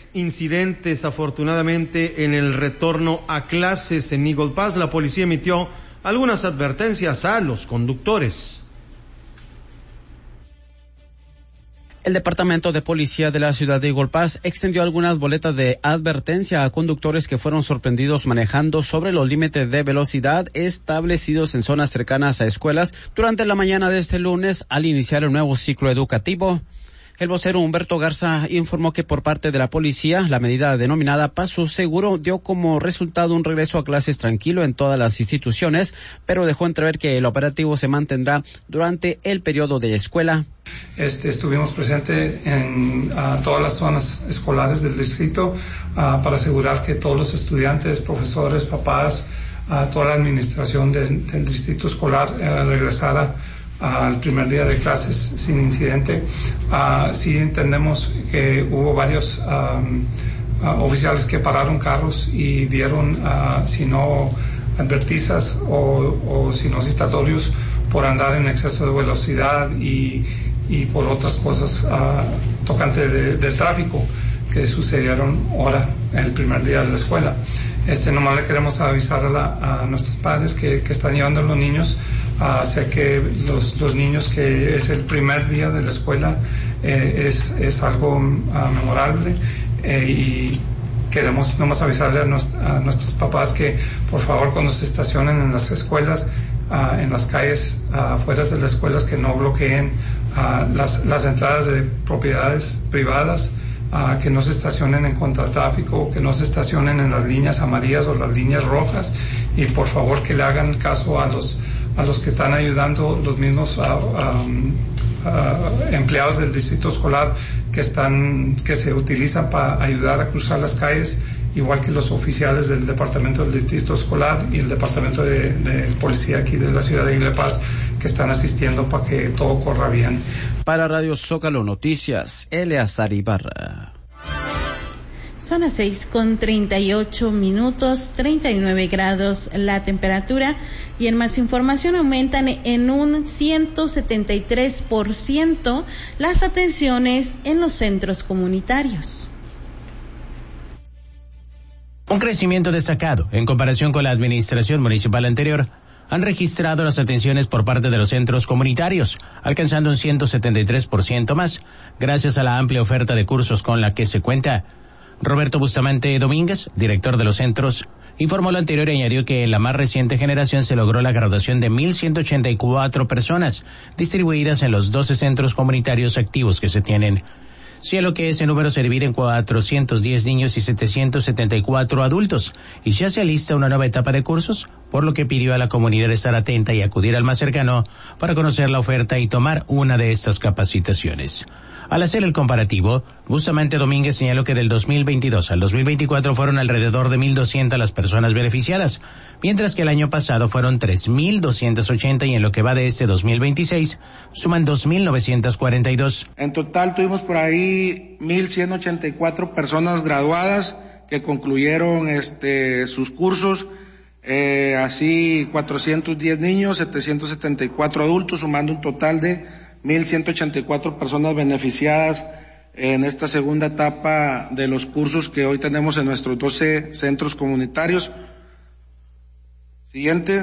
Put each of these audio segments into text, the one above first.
incidentes, afortunadamente, en el retorno a clases en Eagle Pass. La policía emitió algunas advertencias a los conductores. El Departamento de Policía de la ciudad de Eagle Pass extendió algunas boletas de advertencia a conductores que fueron sorprendidos manejando sobre los límites de velocidad establecidos en zonas cercanas a escuelas durante la mañana de este lunes al iniciar el nuevo ciclo educativo. El vocero Humberto Garza informó que por parte de la policía, la medida denominada Paso Seguro dio como resultado un regreso a clases tranquilo en todas las instituciones, pero dejó entrever que el operativo se mantendrá durante el periodo de escuela. Estuvimos presentes en todas las zonas escolares del distrito para asegurar que todos los estudiantes, profesores, papás, toda la administración del distrito escolar regresara al primer día de clases sin incidente. Sí entendemos que hubo varios oficiales que pararon carros y dieron, si no advertizas o si no citatorios por andar en exceso de velocidad y por otras cosas tocantes del tráfico que sucedieron ahora en el primer día de la escuela. Nomás le queremos avisar a nuestros padres que están llevando a los niños. Sé que los niños, que es el primer día de la escuela, es algo memorable, y queremos nomás avisarle a nuestros papás que por favor cuando se estacionen en las escuelas, en las calles afuera de las escuelas, que no bloqueen las entradas de propiedades privadas, que no se estacionen en contratráfico, que no se estacionen en las líneas amarillas o las líneas rojas, y por favor que le hagan caso a los que están ayudando, los mismos empleados del distrito escolar que se utilizan para ayudar a cruzar las calles, igual que los oficiales del departamento del distrito escolar y el departamento de policía aquí de la ciudad de Eagle Pass, que están asistiendo para que todo corra bien. Para Radio Zócalo Noticias, Eleazar Ibarra. Son las 6:38, 39 grados la temperatura, y en más información aumentan en un 173% las atenciones en los centros comunitarios. Un crecimiento destacado en comparación con la administración municipal anterior han registrado las atenciones por parte de los centros comunitarios, alcanzando un 173% más, gracias a la amplia oferta de cursos con la que se cuenta. Roberto Bustamante Domínguez, director de los centros, informó lo anterior y añadió que en la más reciente generación se logró la graduación de 1,184 personas, distribuidas en los 12 centros comunitarios activos que se tienen. Siendo que ese número se divide en 410 niños y 774 adultos, y ya se alista una nueva etapa de cursos, por lo que pidió a la comunidad estar atenta y acudir al más cercano para conocer la oferta y tomar una de estas capacitaciones. Al hacer el comparativo, Bustamante Domínguez señaló que del 2022 al 2024 fueron alrededor de 1,200 las personas beneficiadas, mientras que el año pasado fueron 3,280 y en lo que va de este 2026 suman 2,942. En total tuvimos por ahí 1,184 personas graduadas que concluyeron sus cursos, así 410 niños, 774 adultos, sumando un total de 1,184 personas beneficiadas en esta segunda etapa de los cursos que hoy tenemos en nuestros 12 centros comunitarios. Siguiente.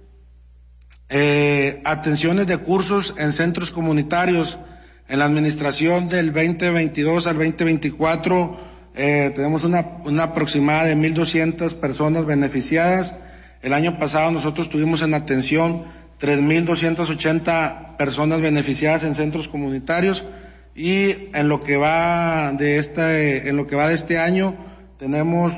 Atenciones de cursos en centros comunitarios. En la administración del 2022 al 2024 tenemos una aproximada de 1,200 personas beneficiadas. El año pasado nosotros tuvimos en atención 3,280 personas beneficiadas en centros comunitarios, y en lo que va de este año tenemos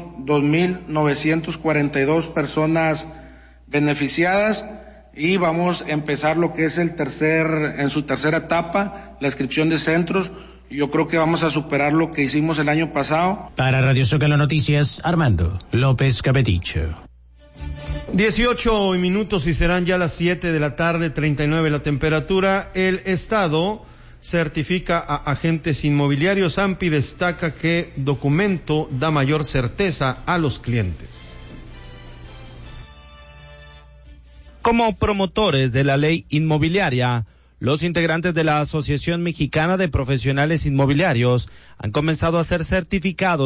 2,942 personas beneficiadas, y vamos a empezar lo que es en su tercera etapa, la inscripción de centros. Yo creo que vamos a superar lo que hicimos el año pasado. Para Radio Zócalo Noticias, Armando López Capeticho. 18 minutos y serán ya las 7 de la tarde, 39 la temperatura. El Estado certifica a agentes inmobiliarios. AMPI destaca que documento da mayor certeza a los clientes. Como promotores de la ley inmobiliaria, los integrantes de la Asociación Mexicana de Profesionales Inmobiliarios han comenzado a ser certificados